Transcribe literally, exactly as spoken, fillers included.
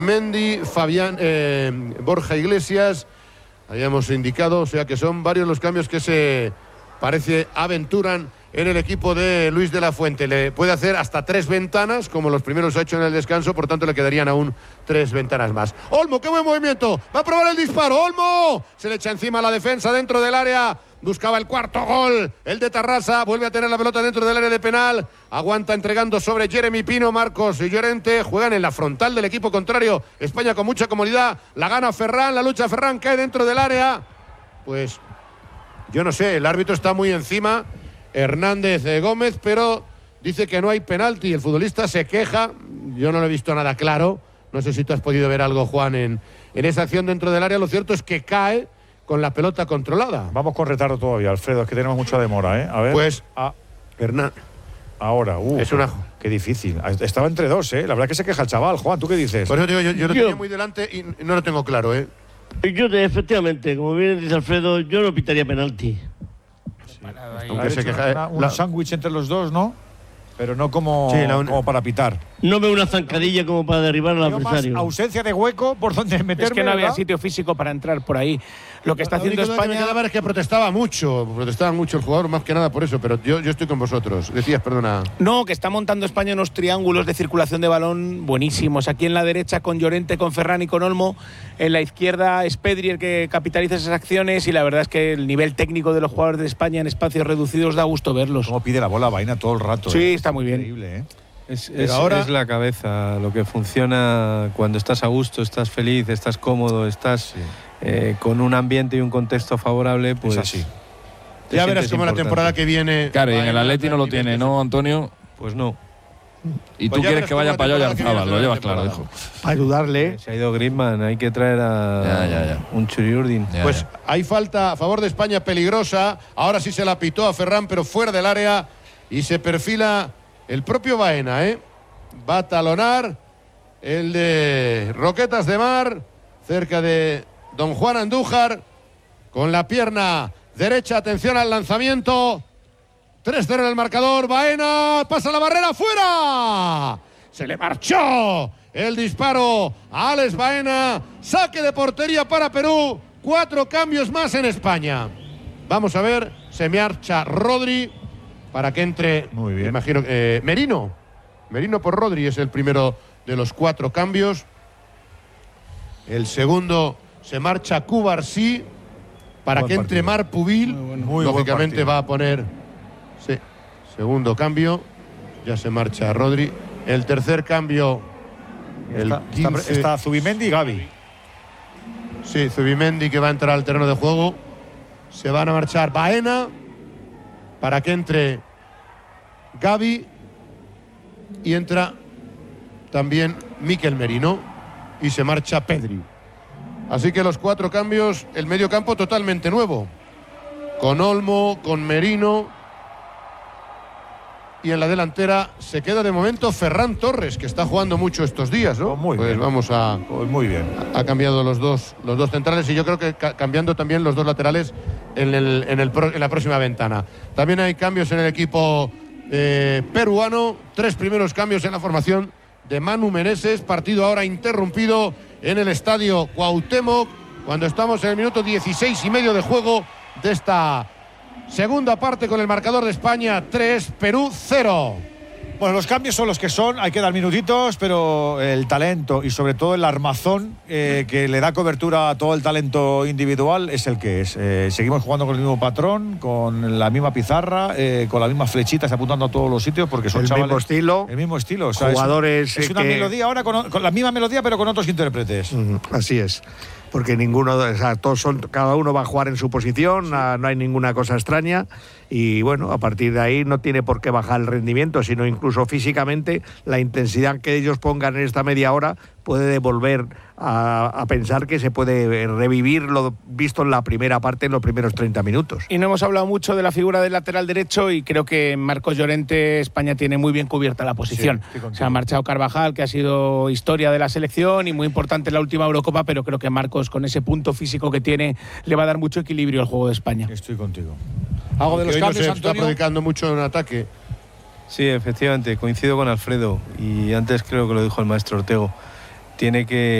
Mendy, Fabián, eh, Borja Iglesias, habíamos indicado, o sea que son varios los cambios que se parece aventuran en el equipo de Luis de la Fuente. Le puede hacer hasta tres ventanas, como los primeros ha hecho en el descanso, por tanto le quedarían aún tres ventanas más. Olmo, qué buen movimiento, va a probar el disparo, Olmo, se le echa encima la defensa dentro del área, buscaba el cuarto gol, el de Tarrasa, vuelve a tener la pelota dentro del área de penal, aguanta entregando sobre Jeremy Pino, Marcos y Llorente, juegan en la frontal del equipo contrario, España con mucha comodidad, la gana Ferran, la lucha Ferran, cae dentro del área, pues yo no sé, el árbitro está muy encima, Hernández eh, Gómez, pero dice que no hay penalti, el futbolista se queja, yo no lo he visto nada claro, no sé si tú has podido ver algo, Juan, en, en esa acción dentro del área, lo cierto es que cae con la pelota controlada. Vamos con retardo todavía, Alfredo, es que tenemos mucha demora, ¿eh? A ver. Pues, ah, Hernán. Ahora, uh, es una... qué difícil. Estaba entre dos, ¿eh? La verdad que se queja el chaval. Juan, ¿tú qué dices? Por eso digo, yo, yo lo yo... tenía muy delante y no lo tengo claro, ¿eh? Yo, efectivamente, como bien dice Alfredo, yo no pitaría penalti. Sí. Aunque se queja, una, un la... sándwich entre los dos, ¿no? Pero no como, sí, la un... como para pitar. No veo una zancadilla como para derribar al adversario. Ausencia de hueco por donde meterme. Es que no había ¿verdad? sitio físico para entrar por ahí. Lo que está la haciendo España… Que me es que protestaba mucho, protestaba mucho el jugador, más que nada por eso, pero yo, yo estoy con vosotros. Decías, perdona. No, que está montando España unos triángulos de circulación de balón buenísimos. Aquí en la derecha con Llorente, con Ferran y con Olmo. En la izquierda es Pedri el que capitaliza esas acciones y la verdad es que el nivel técnico de los jugadores de España en espacios reducidos da gusto verlos. Cómo pide la bola vaina todo el rato. Sí, ¿eh? está muy bien. Increíble, ¿eh? Es, es, ahora… es la cabeza lo que funciona cuando estás a gusto, estás feliz, estás cómodo, estás… Sí. Eh, con un ambiente y un contexto favorable, pues… Es así. Ya verás cómo la temporada que viene… Claro, y en el Atleti no lo tiene, ¿no, Antonio? Pues no. Y tú pues quieres que vaya para allá y Arzabal, lo llevas claro, hijo. Para ayudarle. Se ha ido Griezmann, hay que traer a ya, ya, ya. un Churiurdin. Ya, pues ya. Hay falta a favor de España peligrosa, ahora sí se la pitó a Ferran, pero fuera del área, y se perfila el propio Baena, ¿eh? Va a talonar el de Roquetas de Mar, cerca de Don Juan Andújar, con la pierna derecha, atención al lanzamiento, tres cero en el marcador, Baena, pasa la barrera, ¡fuera! Se le marchó el disparo a Alex Baena, saque de portería para Perú, cuatro cambios más en España. Vamos a ver, se marcha Rodri para que entre, muy bien, imagino, eh, Merino, Merino por Rodri es el primero de los cuatro cambios, el segundo… Se marcha Cubarsí para que entre Mar Pubil. Muy bueno. Muy lógicamente va a poner sí, segundo cambio. Ya se marcha Rodri. El tercer cambio. El está, está, está Zubimendi y Gavi. Sí, Zubimendi que va a entrar al terreno de juego. Se van a marchar Baena para que entre Gavi. Y entra también Mikel Merino. Y se marcha Pedri. Así que los cuatro cambios, el medio campo totalmente nuevo. Con Olmo, con Merino. Y en la delantera se queda de momento Ferran Torres, que está jugando mucho estos días, ¿no? Pues muy pues bien. vamos a… Pues muy bien. Ha cambiado los dos, los dos centrales y yo creo que ca cambiando también los dos laterales en, el, en, el pro, en la próxima ventana. También hay cambios en el equipo eh, peruano. Tres primeros cambios en la formación de Manu Meneses. Partido ahora interrumpido en el estadio Cuauhtémoc, cuando estamos en el minuto dieciséis y medio de juego de esta segunda parte con el marcador de España tres, Perú cero. Bueno, los cambios son los que son, hay que dar minutitos, pero el talento y sobre todo el armazón eh, que le da cobertura a todo el talento individual es el que es. Eh, seguimos jugando con el mismo patrón, con la misma pizarra, eh, con las mismas flechitas apuntando a todos los sitios, porque son el chavales… mismo estilo. El mismo estilo. O sea, jugadores… Es, es una que... melodía ahora con, con la misma melodía, pero con otros intérpretes. Mm, así es. Porque ninguno, o sea, todos son, cada uno va a jugar en su posición, sí. a, no hay ninguna cosa extraña y bueno, a partir de ahí no tiene por qué bajar el rendimiento, sino incluso físicamente la intensidad que ellos pongan en esta media hora puede devolver a, a pensar que se puede revivir lo visto en la primera parte, en los primeros treinta minutos. Y no hemos hablado mucho de la figura del lateral derecho y creo que Marcos Llorente, España tiene muy bien cubierta la posición. Sí, se ha marchado Carvajal, que ha sido historia de la selección y muy importante en la última Eurocopa, pero creo que Marcos, con ese punto físico que tiene, le va a dar mucho equilibrio al juego de España. Estoy contigo. Hago de los hoy cambios, no se Antonio. está predicando mucho en ataque. Sí, efectivamente, coincido con Alfredo y antes creo que lo dijo el maestro Ortego. tiene que